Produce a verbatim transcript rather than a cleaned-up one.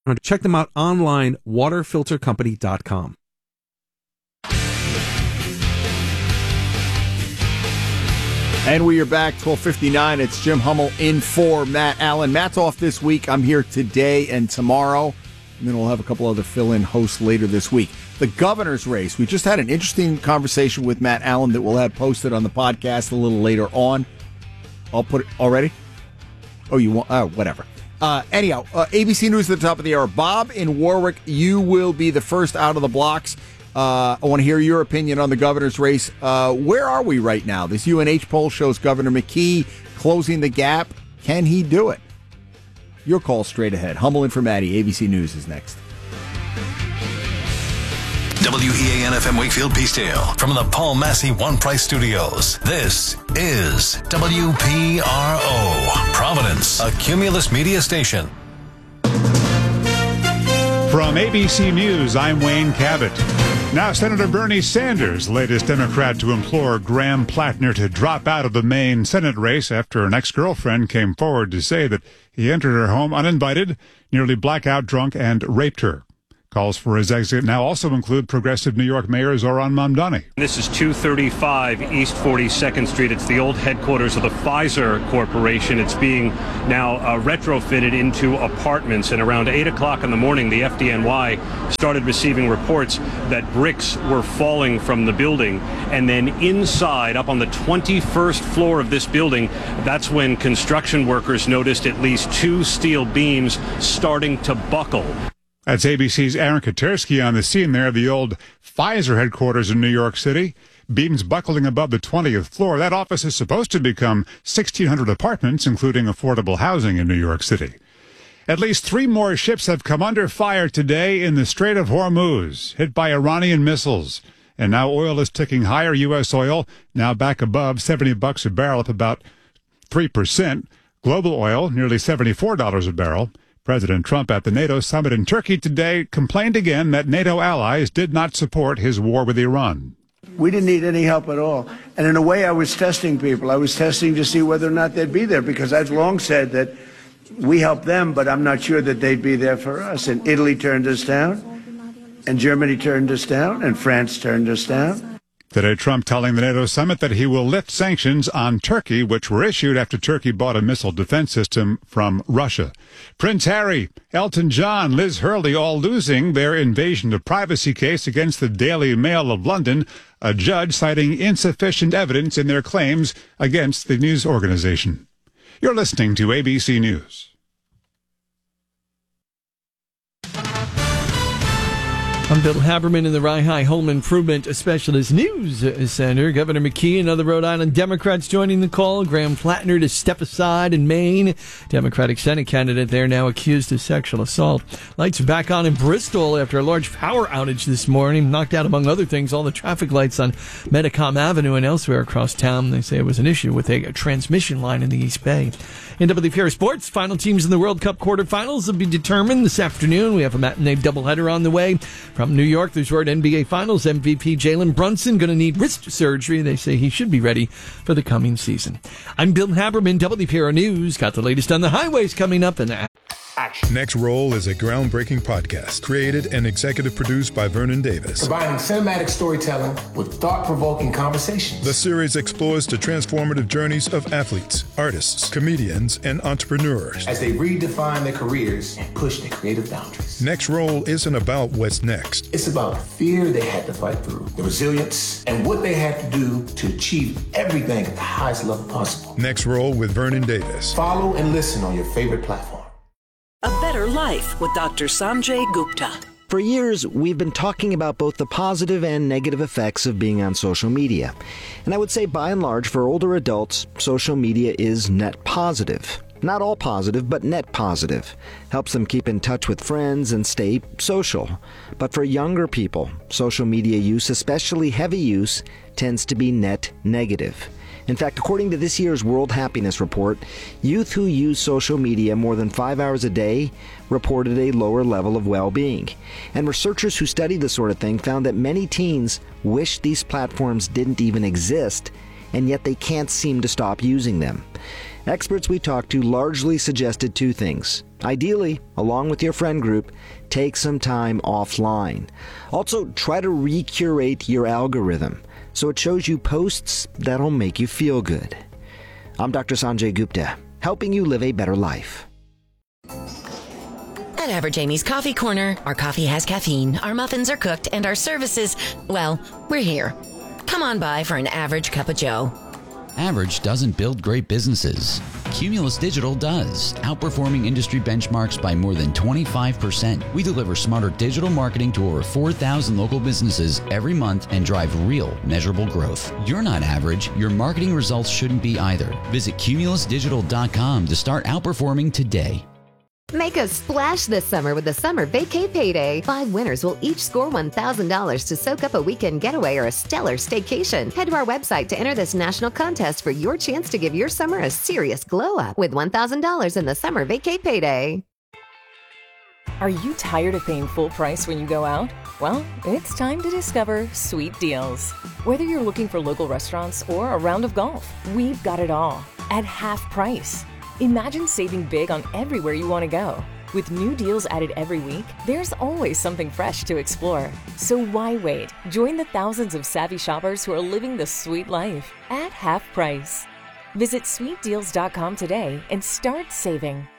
Check them out online, water filter company dot com. And we are back, twelve fifty-nine. It's Jim Hummel in for Matt Allen. Matt's off this week. I'm here today and tomorrow. And then we'll have a couple other fill-in hosts later this week. The governor's race. We just had an interesting conversation with Matt Allen that we'll have posted on the podcast a little later on. I'll put it already? Oh, you want? Oh, whatever. Uh, anyhow, uh, A B C News at the top of the hour. Bob in Warwick, you will be the first out of the blocks. Uh, I want to hear your opinion on the governor's race. Uh, where are we right now? This U N H poll shows Governor McKee closing the gap. Can he do it? Your call straight ahead. Hummel in for Maddie. A B C News is next. W E A N F M Wakefield Peacedale from the Paul Massey One Price Studios. This is W P R O, Providence, a Cumulus Media station. From A B C News, I'm Wayne Cabot. Now, Senator Bernie Sanders, latest Democrat to implore Graham Plattner to drop out of the Maine Senate race after an ex-girlfriend came forward to say that he entered her home uninvited, nearly blackout drunk, and raped her. Calls for his exit now also include progressive New York Mayor Zoran Mamdani. This is two thirty-five East forty-second Street. It's the old headquarters of the Pfizer Corporation. It's being now uh, retrofitted into apartments. And around eight o'clock in the morning, the F D N Y started receiving reports that bricks were falling from the building. And then inside, up on the twenty-first floor of this building, that's when construction workers noticed at least two steel beams starting to buckle. That's A B C's Aaron Katersky on the scene there, the old Pfizer headquarters in New York City. Beams buckling above the twentieth floor. That office is supposed to become sixteen hundred apartments, including affordable housing in New York City. At least three more ships have come under fire today in the Strait of Hormuz, hit by Iranian missiles. And now oil is ticking higher. U S oil now back above seventy bucks a barrel, up about three percent. Global oil nearly seventy-four dollars a barrel. President Trump at the NATO summit in Turkey today complained again that NATO allies did not support his war with Iran. We didn't need any help at all. And in a way, I was testing people. I was testing to see whether or not they'd be there, because I've long said that we helped them, but I'm not sure that they'd be there for us. And Italy turned us down, and Germany turned us down, and France turned us down. Today, Trump telling the NATO summit that he will lift sanctions on Turkey, which were issued after Turkey bought a missile defense system from Russia. Prince Harry, Elton John, Liz Hurley all losing their invasion of privacy case against the Daily Mail of London, a judge citing insufficient evidence in their claims against the news organization. You're listening to A B C News. I'm Bill Haberman in the Rye Home Improvement Specialist News Center. Governor McKee and other Rhode Island Democrats joining the call. Graham Plattner to step aside in Maine. Democratic Senate candidate there now accused of sexual assault. Lights are back on in Bristol after a large power outage this morning. Knocked out, among other things, all the traffic lights on Metacom Avenue and elsewhere across town. They say it was an issue with a transmission line in the East Bay. In W P R Sports, final teams in the World Cup quarterfinals will be determined this afternoon. We have a matinee doubleheader on the way. From New York, there's word N B A Finals M V P Jalen Brunson going to need wrist surgery. They say he should be ready for the coming season. I'm Bill Haberman, W P R News. Got the latest on the highways coming up in that. Action. Next Roll is a groundbreaking podcast created and executive produced by Vernon Davis. Combining cinematic storytelling with thought-provoking conversations. The series explores the transformative journeys of athletes, artists, comedians, and entrepreneurs as they redefine their careers and push their creative boundaries. Next Roll isn't about what's next. It's about the fear they had to fight through, the resilience, and what they had to do to achieve everything at the highest level possible. Next Roll with Vernon Davis. Follow and listen on your favorite platform. A Better Life with Doctor Sanjay Gupta. For years, we've been talking about both the positive and negative effects of being on social media. And I would say, by and large, for older adults, social media is net positive. Not all positive, but net positive. Helps them keep in touch with friends and stay social. But for younger people, social media use, especially heavy use, tends to be net negative. In fact, according to this year's World Happiness Report, youth who use social media more than five hours a day reported a lower level of well-being. And researchers who studied this sort of thing found that many teens wish these platforms didn't even exist, and yet they can't seem to stop using them. Experts we talked to largely suggested two things. Ideally, along with your friend group, take some time offline. Also, try to recurate your algorithm so it shows you posts that'll make you feel good. I'm Doctor Sanjay Gupta, helping you live a better life. At Average Amy's Coffee Corner, our coffee has caffeine, our muffins are cooked, and our services, well, we're here. Come on by for an average cup of joe. Average doesn't build great businesses. Cumulus Digital does, outperforming industry benchmarks by more than twenty-five percent. We deliver smarter digital marketing to over four thousand local businesses every month and drive real, measurable growth. You're not average. Your marketing results shouldn't be either. Visit cumulus digital dot com to start outperforming today. Make a splash this summer with the Summer Vacay Payday. Five winners will each score one thousand dollars to soak up a weekend getaway or a stellar staycation. Head to our website to enter this national contest for your chance to give your summer a serious glow up with one thousand dollars in the Summer Vacay Payday. Are you tired of paying full price when you go out? Well, it's time to discover Sweet Deals. Whether you're looking for local restaurants or a round of golf, we've got it all at half price. Imagine saving big on everywhere you want to go. With new deals added every week, there's always something fresh to explore. So why wait? Join the thousands of savvy shoppers who are living the sweet life at half price. Visit sweet deals dot com today and start saving.